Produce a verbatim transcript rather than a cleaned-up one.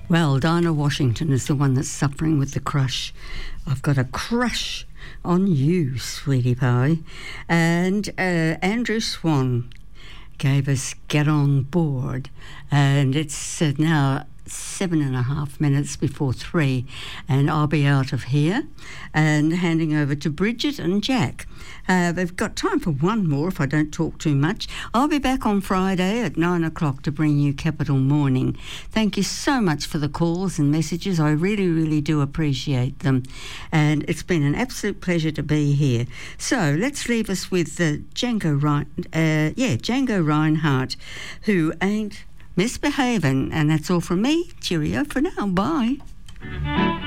Well, Dinah Washington is the one that's suffering with the crush. I've got a crush on you, sweetie pie. And uh, Andrew Swan gave us Get On Board. And it's uh, now seven and a half minutes before three, and I'll be out of here and handing over to Bridget and Jack. Uh, they've got time for one more if I don't talk too much. I'll be back on Friday at nine o'clock to bring you Capital Morning. Thank you so much for the calls and messages. I really, really do appreciate them. And it's been an absolute pleasure to be here. So let's leave us with uh, Django, Rein- uh, yeah, Django Reinhardt, who ain't misbehaving. And that's all from me. Cheerio for now. Bye.